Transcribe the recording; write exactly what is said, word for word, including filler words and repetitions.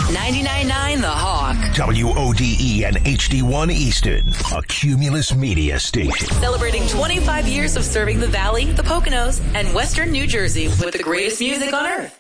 ninety-nine point nine The Hawk. W O D E and H D one Easton, a Cumulus media station. Celebrating twenty-five years of serving the Valley, the Poconos, and Western New Jersey with the greatest music on earth.